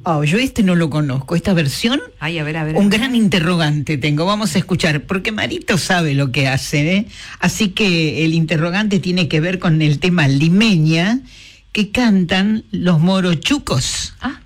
Oh, yo este no lo conozco, esta versión. Ay, a ver. Un gran interrogante tengo, vamos a escuchar, porque Marito sabe lo que hace, ¿eh? Así que el interrogante tiene que ver con el tema Limeña, que cantan los morochucos. Ah.